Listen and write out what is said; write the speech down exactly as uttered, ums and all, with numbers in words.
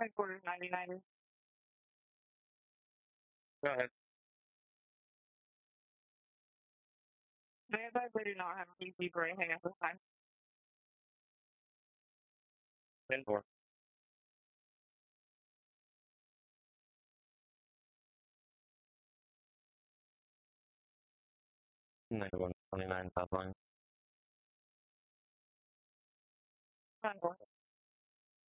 Headquarters ninety-nine. Go ahead. They advise they do not have P C for anything at this time. ten four. ninety-one twenty-nine South Line. ten four.